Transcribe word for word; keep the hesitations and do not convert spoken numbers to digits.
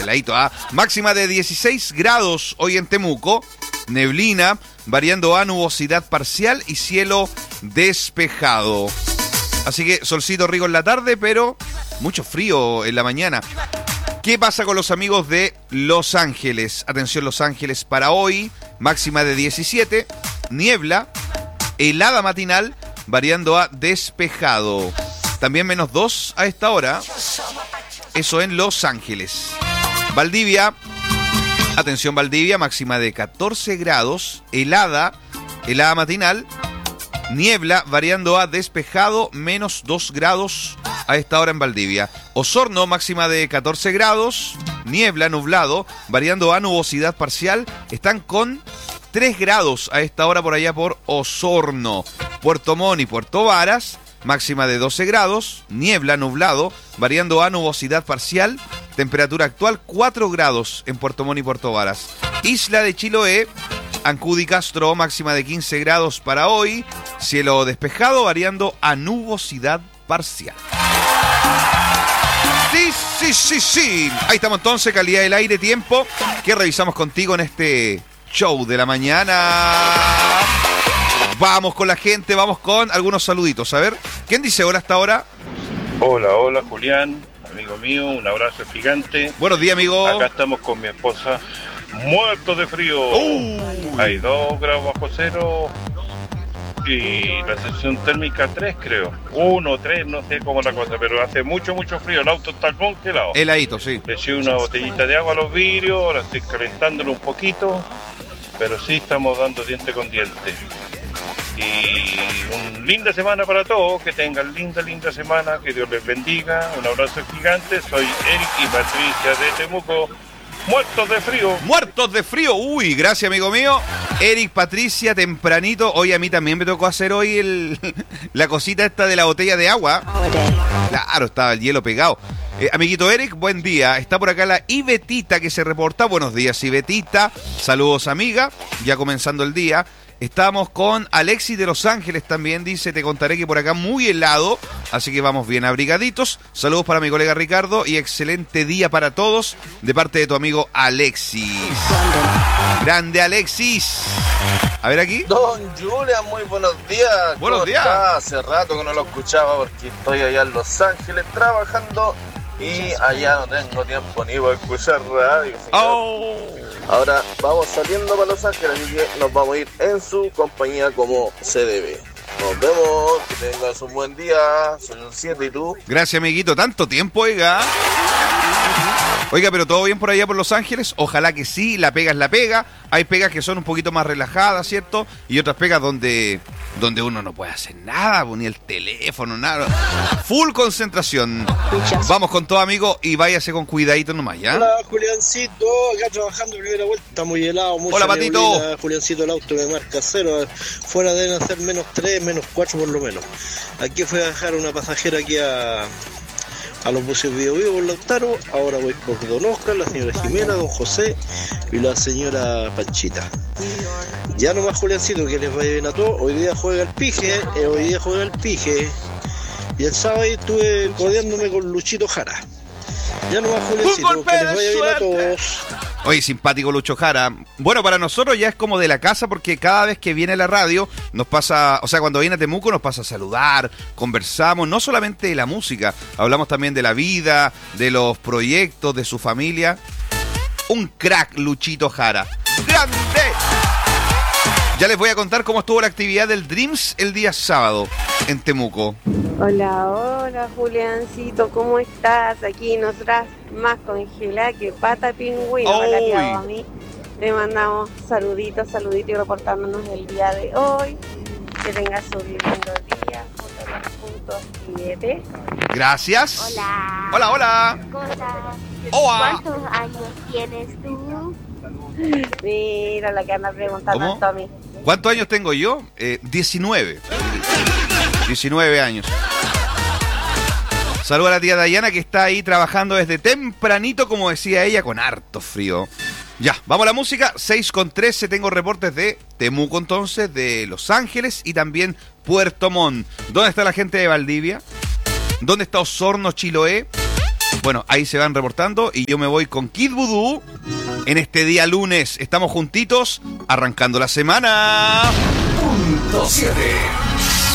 heladito, ¿ah? Máxima de dieciséis grados hoy en Temuco. Neblina, variando a nubosidad parcial y cielo despejado. Así que solcito rico en la tarde, pero mucho frío en la mañana. ¿Qué pasa con los amigos de Los Ángeles? Atención, Los Ángeles para hoy, máxima de diecisiete, niebla, helada matinal, variando a despejado. También menos dos a esta hora. Eso en Los Ángeles. Valdivia, atención Valdivia, máxima de catorce grados, helada, helada matinal, niebla, variando a despejado, menos dos grados a esta hora en Valdivia. Osorno, máxima de catorce grados, niebla, nublado, variando a nubosidad parcial. Están con tres grados a esta hora por allá por Osorno. Puerto Montt y Puerto Varas, máxima de doce grados, niebla, nublado, variando a nubosidad parcial. Temperatura actual cuatro grados en Puerto Montt y Puerto Varas. Isla de Chiloé, Ancud y Castro, máxima de quince grados para hoy. Cielo despejado, variando a nubosidad parcial. Sí, sí, sí, sí. Ahí estamos entonces, calidad del aire, tiempo, que revisamos contigo en este show de la mañana. Vamos con la gente, vamos con algunos saluditos. A ver, ¿quién dice hola hasta ahora? Hola, hola, Julián, amigo mío, un abrazo gigante. Buenos días, amigo. Acá estamos con mi esposa, muertos de frío. Uh. Hay dos grados bajo cero y la sensación térmica tres, creo. Uno, tres, no sé cómo es la cosa, pero hace mucho, mucho frío. El auto está congelado. Heladito, sí. Le eché una botellita de agua a los vidrios, ahora estoy calentándolo un poquito, pero sí estamos dando diente con diente. Y una linda semana para todos, que tengan linda, linda semana, que Dios les bendiga. Un abrazo gigante, soy Eric y Patricia de Temuco, muertos de frío. Muertos de frío, uy, gracias amigo mío. Eric, Patricia, tempranito, hoy a mí también me tocó hacer hoy el, la cosita esta de la botella de agua. Claro, estaba el hielo pegado. Eh, amiguito Eric, buen día. Está por acá la Ibetita que se reporta. Buenos días, Ibetita. Saludos, amiga. Ya comenzando el día. Estamos con Alexis de Los Ángeles también, dice, te contaré que por acá muy helado, así que vamos bien abrigaditos. Saludos para mi colega Ricardo y excelente día para todos de parte de tu amigo Alexis. Grande Alexis. A ver aquí. Don Julián, muy buenos días. Buenos días. Está? Hace rato que no lo escuchaba porque estoy allá en Los Ángeles trabajando y allá no tengo tiempo ni para escuchar radio. Oh. Ahora vamos saliendo para Los Ángeles, así que nos vamos a ir en su compañía como se debe. Nos vemos, que tengas un buen día. Soy un siete y tú. Gracias, amiguito. Tanto tiempo, oiga. Oiga, pero ¿todo bien por allá por Los Ángeles? Ojalá que sí, la pega es la pega. Hay pegas que son un poquito más relajadas, ¿cierto? Y otras pegas donde, donde uno no puede hacer nada, ni el teléfono, nada. Full concentración. Vamos con todo, amigo, y váyase con cuidadito nomás, ¿ya? Hola, Juliancito, acá trabajando primera vuelta, muy helado, mucha Hola, Patito. neblina. Juliancito, el auto me marca cero, fuera deben hacer menos tres, menos cuatro por lo menos. Aquí fue a dejar una pasajera aquí a... a los buses Bio Bio por Lautaro. Ahora voy por Don Oscar, la señora Jimena, Don José y la señora Panchita. Ya nomás, Juliancito, que les vaya bien a todos. Hoy día juega el Pije, eh, hoy día juega el Pije. Y el sábado estuve codeándome con Luchito Jara. Ya nomás, Juliancito, que les vaya bien a todos. Oye, simpático Lucho Jara. Bueno, para nosotros ya es como de la casa porque cada vez que viene a la radio nos pasa, o sea, cuando viene a Temuco nos pasa a saludar, conversamos, no solamente de la música, hablamos también de la vida, de los proyectos, de su familia. Un crack, Luchito Jara. ¡Grande! Ya les voy a contar cómo estuvo la actividad del Dreams el día sábado en Temuco. Hola, hola Juliancito, ¿cómo estás? Aquí nosotras más congeladas que pata pingüino, a mí. Le mandamos saluditos, saluditos y reportándonos el día de hoy. Que tengas un lindo día, punto siete. Gracias. Hola. Hola, hola. ¿Cómo estás? Hola. ¿Cuántos años tienes tú? Mira la que anda preguntando ¿Cómo? esto a mí. ¿Cuántos años tengo yo? Eh, diecinueve. diecinueve años. Saludos a la tía Dayana que está ahí trabajando desde tempranito, como decía ella, con harto frío. Ya, vamos a la música. seis con trece, tengo reportes de Temuco entonces, de Los Ángeles y también Puerto Montt. ¿Dónde está la gente de Valdivia? ¿Dónde está Osorno, Chiloé? Bueno, ahí se van reportando y yo me voy con Kid Voodoo en este día lunes. Estamos juntitos, arrancando la semana. Punto siete.